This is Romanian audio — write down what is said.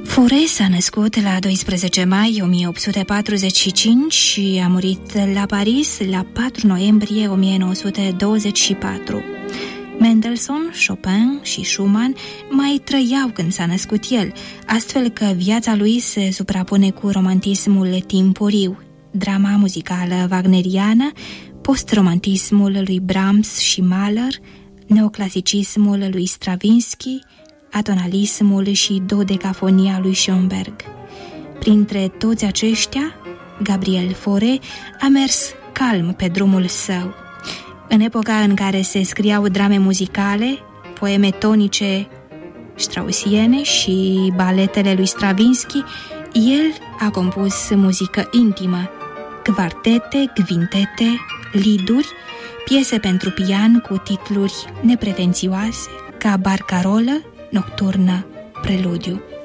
Fauré s-a născut la 12 mai 1845 și a murit la Paris la 4 noiembrie 1924. Mendelssohn, Chopin și Schumann mai trăiau când s-a născut el, astfel că viața lui se suprapune cu romantismul timpuriu, drama muzicală wagneriană, postromantismul lui Brahms și Mahler, neoclasicismul lui Stravinsky, atonalismul și dodecafonia lui Schoenberg. Printre toți aceștia, Gabriel Fauré a mers calm pe drumul său. În epoca în care se scriau drame muzicale, poeme tonice straussiene și baletele lui Stravinsky, el a compus muzică intimă, quartete, quintete, lieduri, piese pentru pian cu titluri nepretențioase ca Barcarolă, Nocturnă, Preludiu.